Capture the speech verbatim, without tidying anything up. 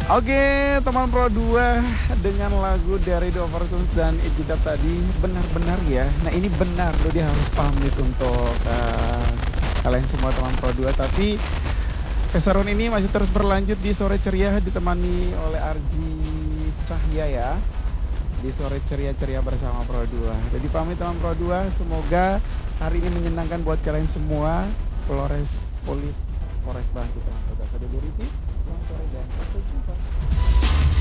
Oke, teman Pro dua dengan lagu dari The Overtones dan Ijidap tadi benar-benar ya. Nah ini benar, Dodi harus pamit untuk uh, kalian semua teman Pro dua. Tapi keseruan ini masih terus berlanjut di Sore Ceria ditemani oleh Arji Cahya ya. Di Sore Ceria-ceria bersama Pro dua. Jadi pamit teman Pro dua, semoga hari ini menyenangkan buat kalian semua. Flores Polit, Polres Bangkit teman Pro dua. Saya Dodi Riti, selamat sore dan sampai jumpa.